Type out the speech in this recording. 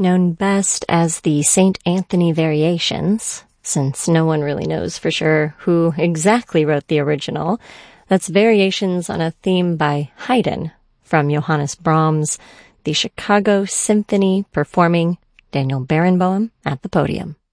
known best as the St. Anthony Variations, since no one really knows for sure who exactly wrote the original. That's variations on a theme by Haydn from Johannes Brahms, the Chicago Symphony performing Daniel Barenboim at the podium.